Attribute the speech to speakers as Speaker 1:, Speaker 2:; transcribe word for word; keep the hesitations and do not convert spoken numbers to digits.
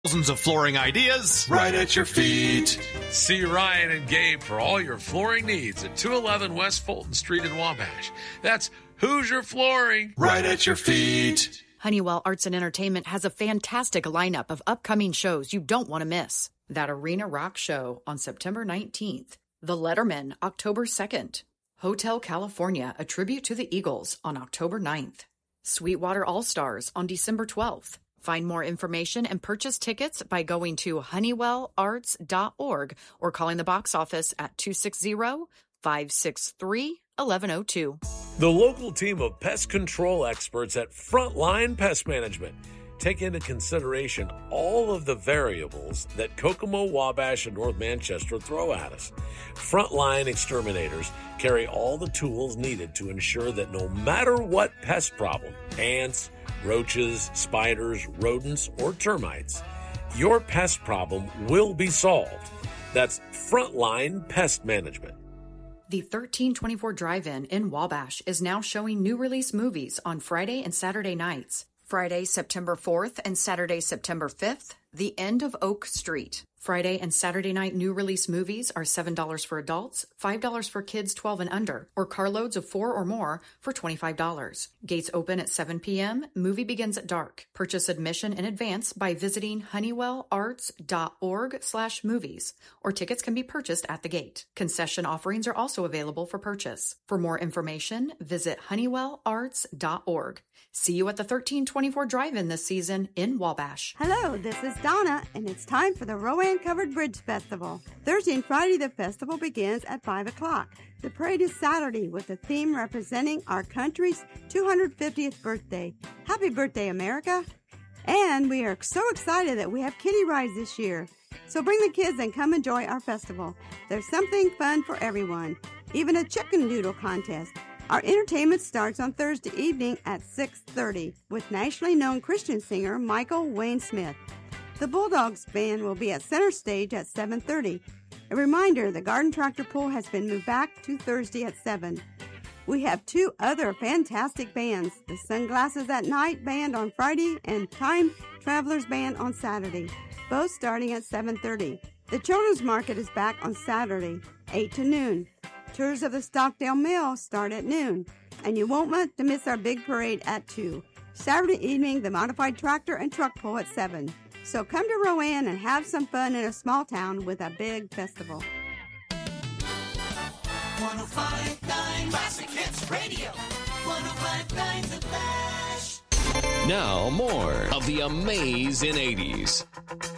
Speaker 1: Thousands of flooring ideas right at your feet.
Speaker 2: See Ryan and Gabe for all your flooring needs at two eleven West Fulton Street in Wabash. That's Hoosier Flooring.
Speaker 1: Right at your feet.
Speaker 3: Honeywell Arts and Entertainment has a fantastic lineup of upcoming shows you don't want to miss. That Arena Rock Show on September nineteenth. The Letterman, October second. Hotel California, a tribute to the Eagles on October ninth. Sweetwater All-Stars on December twelfth. Find more information and purchase tickets by going to honeywell arts dot org or calling the box office at two six zero, five six three, one one zero two.
Speaker 2: The local team of pest control experts at Frontline Pest Management take into consideration all of the variables that Kokomo, Wabash, and North Manchester throw at us. Frontline exterminators carry all the tools needed to ensure that no matter what pest problem, ants, roaches, spiders, rodents, or termites, your pest problem will be solved. That's Frontline Pest Management.
Speaker 3: The thirteen twenty-four Drive-In in Wabash is now showing new release movies on Friday and Saturday nights. Friday, September fourth and Saturday, September fifth, The End of Oak Street. Friday and Saturday night new release movies are seven dollars for adults, five dollars for kids twelve and under, or carloads of four or more for twenty-five dollars. Gates open at seven p.m. Movie begins at dark. Purchase admission in advance by visiting honeywell arts dot org slash movies, or tickets can be purchased at the gate. Concession offerings are also available for purchase. For more information, visit honeywell arts dot org. See you at the thirteen twenty-four Drive-In this season in Wabash.
Speaker 4: Hello, this is Donna, and it's time for the Rowan Covered Bridge Festival. Thursday and Friday, the festival begins at five o'clock. The parade is Saturday with a theme representing our country's two hundred fiftieth birthday. Happy birthday, America! And we are so excited that we have kiddie rides this year. So bring the kids and come enjoy our festival. There's something fun for everyone, even a chicken doodle contest. Our entertainment starts on Thursday evening at six thirty with nationally known Christian singer Michael Wayne Smith. The Bulldogs Band will be at center stage at seven thirty. A reminder, the Garden Tractor Pool has been moved back to Thursday at seven. We have two other fantastic bands, the Sunglasses at Night Band on Friday and Time Travelers Band on Saturday, both starting at seven thirty. The Children's Market is back on Saturday, eight to noon. Tours of the Stockdale Mill start at noon, and you won't want to miss our big parade at two. Saturday evening, the Modified Tractor and Truck Pull at seven. So come to Rowan and have some fun in a small town with a big festival.
Speaker 5: one oh five point nine Classic Hits Radio. one oh five point nine The Flash.
Speaker 6: Now more of the Amazing eighties.